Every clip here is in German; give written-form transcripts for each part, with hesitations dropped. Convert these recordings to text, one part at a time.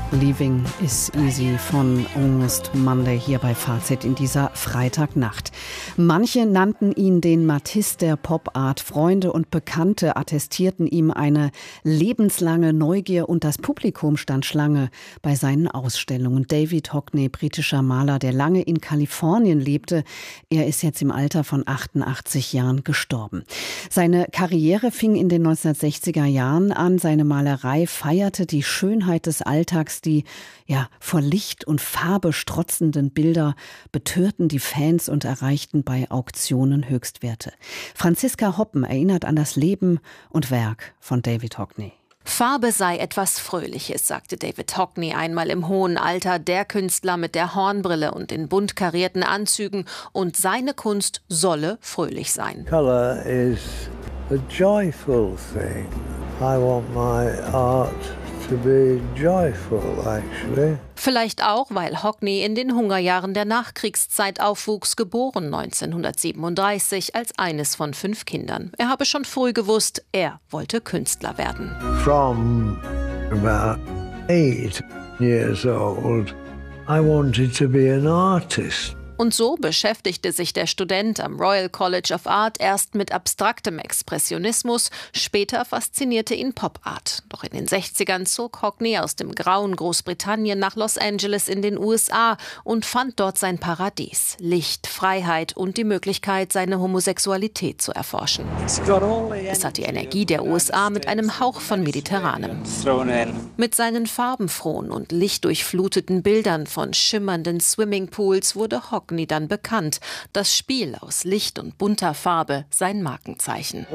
Leaving is easy von Almost Monday hier bei Fazit in dieser Freitagnacht. Manche nannten ihn den Matisse der Pop-Art. Freunde und Bekannte attestierten ihm eine lebenslange Neugier und das Publikum stand Schlange bei seinen Ausstellungen. David Hockney, britischer Maler, der lange in Kalifornien lebte, er ist jetzt im Alter von 88 Jahren gestorben. Seine Karriere fing in den 1960er Jahren an. Seine Malerei feierte die Schönheit des Alltags. Die vor Licht und Farbe strotzenden Bilder betörten die Fans und erreichten bei Auktionen Höchstwerte. Franziska Hoppen erinnert an das Leben und Werk von David Hockney. Farbe sei etwas Fröhliches, sagte David Hockney einmal im hohen Alter, der Künstler mit der Hornbrille und den bunt karierten Anzügen, und seine Kunst solle fröhlich sein. Color is a joyful thing. I want my art to be joyful, actually. Vielleicht auch, weil Hockney in den Hungerjahren der Nachkriegszeit aufwuchs, geboren 1937 als eines von 5 Kindern. Er habe schon früh gewusst, er wollte Künstler werden. From about 8 years old, I wanted to be an artist. Und so beschäftigte sich der Student am Royal College of Art erst mit abstraktem Expressionismus, später faszinierte ihn Pop-Art. Doch in den 60ern zog Hockney aus dem grauen Großbritannien nach Los Angeles in den USA und fand dort sein Paradies. Licht, Freiheit und die Möglichkeit, seine Homosexualität zu erforschen. Es hat die Energie der USA mit einem Hauch von Mediterranem. Mit seinen farbenfrohen und lichtdurchfluteten Bildern von schimmernden Swimmingpools wurde Hockney dann bekannt. Das Spiel aus Licht und bunter Farbe sein Markenzeichen.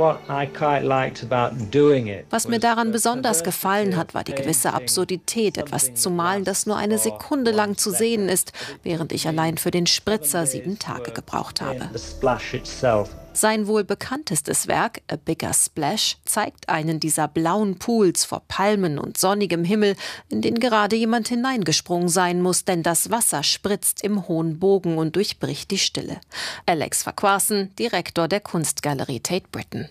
Was mir daran besonders gefallen hat, war die gewisse Absurdität, etwas zu malen, das nur eine Sekunde lang zu sehen ist, während ich allein für den Spritzer 7 Tage gebraucht habe. Sein wohl bekanntestes Werk, A Bigger Splash, zeigt einen dieser blauen Pools vor Palmen und sonnigem Himmel, in den gerade jemand hineingesprungen sein muss, denn das Wasser spritzt im hohen Bogen und durchbricht die Stille. Alex Farquharson, Direktor der Kunstgalerie Tate Britain.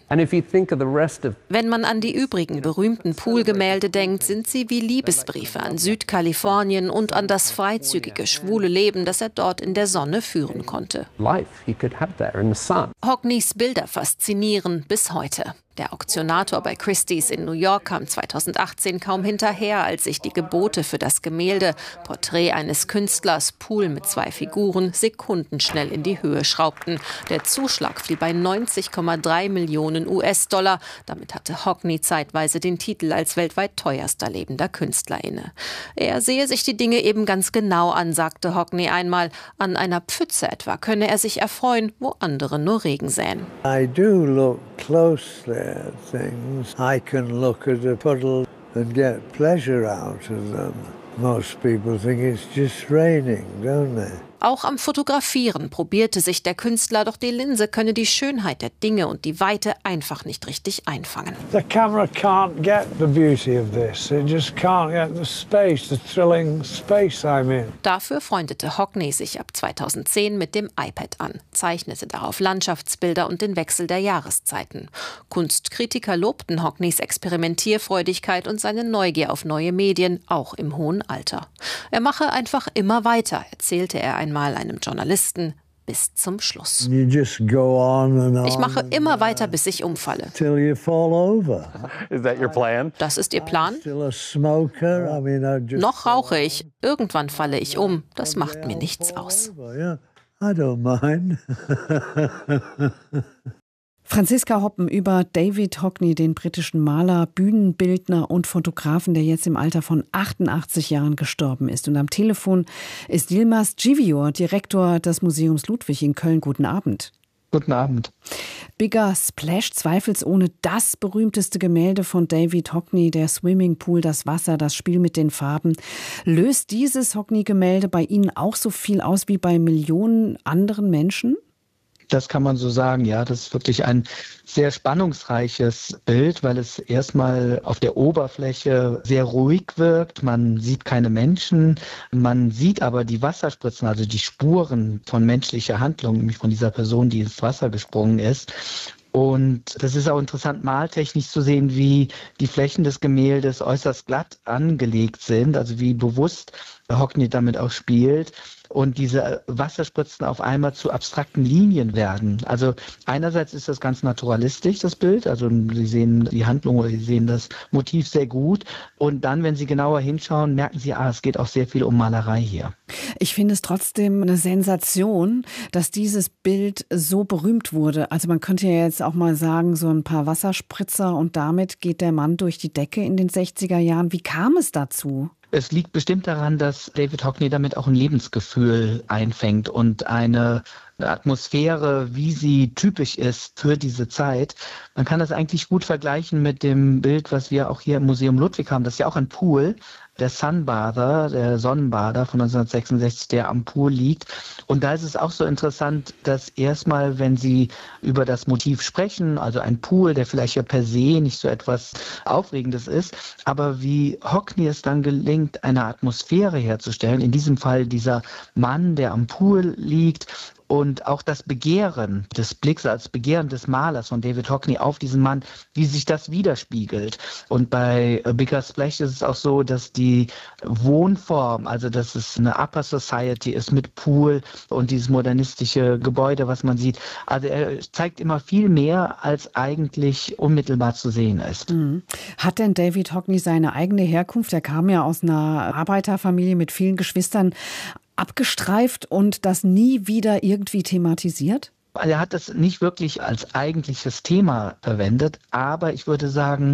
Wenn man an die übrigen berühmten Poolgemälde denkt, sind sie wie Liebesbriefe an Südkalifornien und an das freizügige, schwule Leben, das er dort in der Sonne führen konnte. Hockneys Bilder faszinieren bis heute. Der Auktionator bei Christie's in New York kam 2018 kaum hinterher, als sich die Gebote für das Gemälde Porträt eines Künstlers, Pool mit 2 Figuren, sekundenschnell in die Höhe schraubten. Der Zuschlag fiel bei 90,3 Millionen US-Dollar. Damit hatte Hockney zeitweise den Titel als weltweit teuerster lebender Künstler inne. Er sehe sich die Dinge eben ganz genau an, sagte Hockney einmal. An einer Pfütze etwa könne er sich erfreuen, wo andere nur Regen säen. I do look closely at things. I can look at a puddle and get pleasure out of them. Most people think it's just raining, don't they? Auch am Fotografieren probierte sich der Künstler, doch die Linse könne die Schönheit der Dinge und die Weite einfach nicht richtig einfangen. The camera can't get the beauty of this. It just can't get the space, the thrilling space I'm in. Dafür freundete Hockney sich ab 2010 mit dem iPad an, zeichnete darauf Landschaftsbilder und den Wechsel der Jahreszeiten. Kunstkritiker lobten Hockneys Experimentierfreudigkeit und seine Neugier auf neue Medien, auch im hohen Alter. Er mache einfach immer weiter, erzählte er einmal einem Journalisten, bis zum Schluss. Ich mache immer weiter, bis ich umfalle. Das ist Ihr Plan? Noch rauche ich. Irgendwann falle ich um. Das macht mir nichts aus. Franziska Hoppen über David Hockney, den britischen Maler, Bühnenbildner und Fotografen, der jetzt im Alter von 88 Jahren gestorben ist. Und am Telefon ist Yilmaz Civior, Direktor des Museums Ludwig in Köln. Guten Abend. Guten Abend. Bigger Splash, zweifelsohne das berühmteste Gemälde von David Hockney, der Swimmingpool, das Wasser, das Spiel mit den Farben. Löst dieses Hockney-Gemälde bei Ihnen auch so viel aus wie bei Millionen anderen Menschen? Das kann man so sagen, ja. Das ist wirklich ein sehr spannungsreiches Bild, weil es erstmal auf der Oberfläche sehr ruhig wirkt. Man sieht keine Menschen, man sieht aber die Wasserspritzen, also die Spuren von menschlicher Handlung, nämlich von dieser Person, die ins Wasser gesprungen ist. Und das ist auch interessant, maltechnisch zu sehen, wie die Flächen des Gemäldes äußerst glatt angelegt sind, also wie bewusst Hockney damit auch spielt. Und diese Wasserspritzen auf einmal zu abstrakten Linien werden. Also einerseits ist das ganz naturalistisch, das Bild. Also Sie sehen die Handlung oder Sie sehen das Motiv sehr gut. Und dann, wenn Sie genauer hinschauen, merken Sie, es geht auch sehr viel um Malerei hier. Ich finde es trotzdem eine Sensation, dass dieses Bild so berühmt wurde. Also man könnte ja jetzt auch mal sagen, so ein paar Wasserspritzer und damit geht der Mann durch die Decke in den 60er Jahren. Wie kam es dazu? Es liegt bestimmt daran, dass David Hockney damit auch ein Lebensgefühl einfängt und eine Atmosphäre, wie sie typisch ist für diese Zeit. Man kann das eigentlich gut vergleichen mit dem Bild, was wir auch hier im Museum Ludwig haben. Das ist ja auch ein Pool, der Sunbather, der Sonnenbader von 1966, der am Pool liegt. Und da ist es auch so interessant, dass erstmal, wenn Sie über das Motiv sprechen, also ein Pool, der vielleicht ja per se nicht so etwas Aufregendes ist, aber wie Hockney es dann gelingt, eine Atmosphäre herzustellen, in diesem Fall dieser Mann, der am Pool liegt, und auch das Begehren des Blicks als Begehren des Malers von David Hockney auf diesen Mann, wie sich das widerspiegelt. Und bei Bigger Splash ist es auch so, dass die Wohnform, also dass es eine Upper Society ist mit Pool und dieses modernistische Gebäude, was man sieht. Also er zeigt immer viel mehr, als eigentlich unmittelbar zu sehen ist. Mhm. Hat denn David Hockney seine eigene Herkunft? Er kam ja aus einer Arbeiterfamilie mit vielen Geschwistern, abgestreift und das nie wieder irgendwie thematisiert? Er hat das nicht wirklich als eigentliches Thema verwendet, aber ich würde sagen,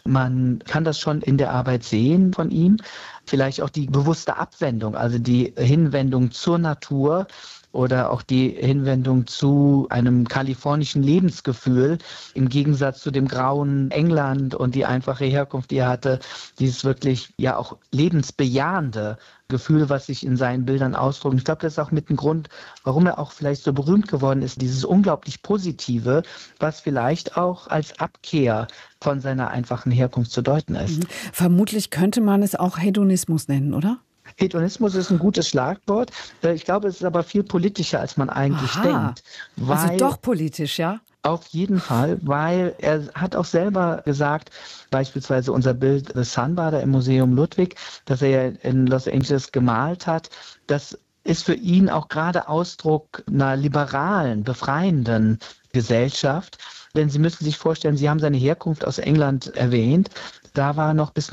man kann das schon in der Arbeit sehen von ihm. Vielleicht auch die bewusste Abwendung, also die Hinwendung zur Natur oder auch die Hinwendung zu einem kalifornischen Lebensgefühl im Gegensatz zu dem grauen England und die einfache Herkunft, die er hatte, dieses wirklich ja auch lebensbejahende Gefühl, was sich in seinen Bildern ausdrückt. Ich glaube, das ist auch mit dem Grund, warum er auch vielleicht so berühmt geworden ist, dieses unglaublich Positive, was vielleicht auch als Abkehr von seiner einfachen Herkunft zu deuten ist. Vermutlich könnte man es auch Hedonismus nennen, oder? Hedonismus ist ein gutes Schlagwort. Ich glaube, es ist aber viel politischer, als man eigentlich denkt. Also doch politisch, ja? Auf jeden Fall, weil er hat auch selber gesagt, beispielsweise unser Bild The Sunbather im Museum Ludwig, das er ja in Los Angeles gemalt hat, das ist für ihn auch gerade Ausdruck einer liberalen, befreienden Gesellschaft. Denn Sie müssen sich vorstellen, Sie haben seine Herkunft aus England erwähnt. Da war noch bis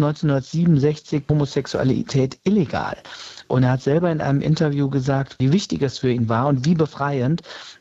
1967 Homosexualität illegal. Und er hat selber in einem Interview gesagt, wie wichtig es für ihn war und wie befreiend,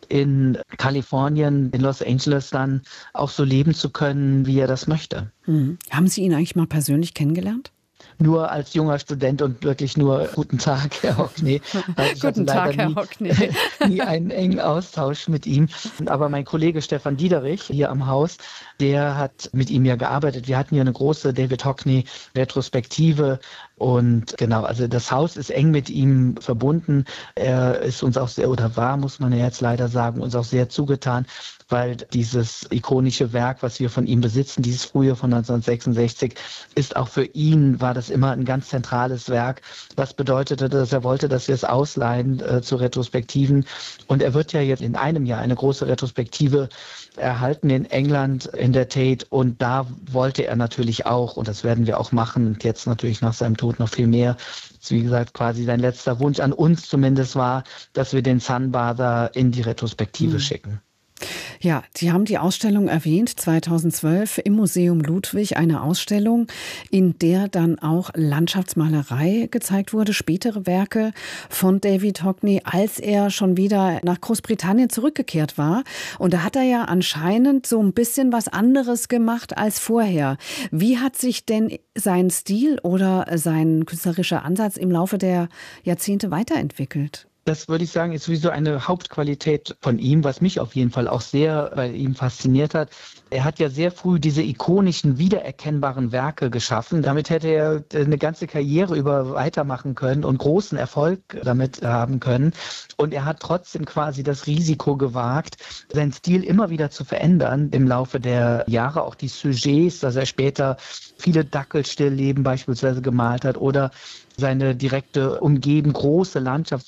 in Kalifornien, in Los Angeles dann auch so leben zu können, wie er das möchte. Haben Sie ihn eigentlich mal persönlich kennengelernt? Nur als junger Student und wirklich nur guten Tag, Herr Hockney. Guten Tag, Herr Hockney. Nie einen engen Austausch mit ihm. Aber mein Kollege Stefan Diederich hier am Haus, der hat mit ihm ja gearbeitet. Wir hatten ja eine große David Hockney Retrospektive. Und genau, also das Haus ist eng mit ihm verbunden. Er ist uns auch sehr, oder war, muss man ja jetzt leider sagen, uns auch sehr zugetan, weil dieses ikonische Werk, was wir von ihm besitzen, dieses frühe von 1966, ist auch für ihn, war das immer ein ganz zentrales Werk, was bedeutete, dass er wollte, dass wir es ausleihen zu Retrospektiven. Und er wird ja jetzt in einem Jahr eine große Retrospektive erhalten in England in der Tate. Und da wollte er natürlich auch, und das werden wir auch machen, und jetzt natürlich nach seinem Tod noch viel mehr, wie gesagt, quasi sein letzter Wunsch an uns zumindest war, dass wir den Sunbather in die Retrospektive schicken. Ja, Sie haben die Ausstellung erwähnt, 2012 im Museum Ludwig, eine Ausstellung, in der dann auch Landschaftsmalerei gezeigt wurde, spätere Werke von David Hockney, als er schon wieder nach Großbritannien zurückgekehrt war. Und da hat er ja anscheinend so ein bisschen was anderes gemacht als vorher. Wie hat sich denn sein Stil oder sein künstlerischer Ansatz im Laufe der Jahrzehnte weiterentwickelt? Das würde ich sagen, ist sowieso eine Hauptqualität von ihm, was mich auf jeden Fall auch sehr bei ihm fasziniert hat. Er hat ja sehr früh diese ikonischen, wiedererkennbaren Werke geschaffen. Damit hätte er eine ganze Karriere über weitermachen können und großen Erfolg damit haben können. Und er hat trotzdem quasi das Risiko gewagt, seinen Stil immer wieder zu verändern im Laufe der Jahre. Auch die Sujets, dass er später viele Dackelstillleben beispielsweise gemalt hat oder seine direkte Umgebung, große Landschaftsbilder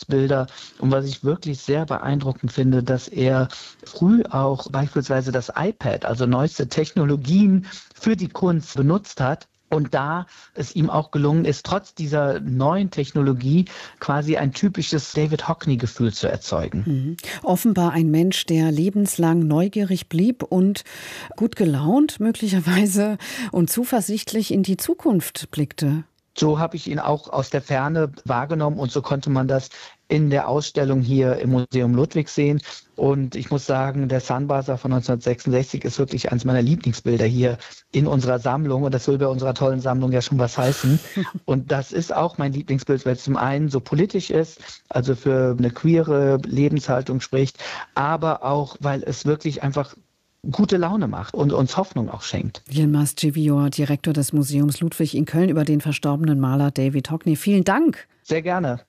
Künstler. Und was ich wirklich sehr beeindruckend finde, dass er früh auch beispielsweise das iPad, also neueste Technologien für die Kunst benutzt hat. Und da es ihm auch gelungen ist, trotz dieser neuen Technologie quasi ein typisches David Hockney-Gefühl zu erzeugen. Offenbar ein Mensch, der lebenslang neugierig blieb und gut gelaunt möglicherweise und zuversichtlich in die Zukunft blickte. So habe ich ihn auch aus der Ferne wahrgenommen und so konnte man das in der Ausstellung hier im Museum Ludwig sehen. Und ich muss sagen, der Sunbuzzer von 1966 ist wirklich eines meiner Lieblingsbilder hier in unserer Sammlung. Und das will bei unserer tollen Sammlung ja schon was heißen. Und das ist auch mein Lieblingsbild, weil es zum einen so politisch ist, also für eine queere Lebenshaltung spricht, aber auch, weil es wirklich einfach gute Laune macht und uns Hoffnung auch schenkt. Yilmaz Ceviyor, Direktor des Museums Ludwig in Köln, über den verstorbenen Maler David Hockney. Vielen Dank. Sehr gerne.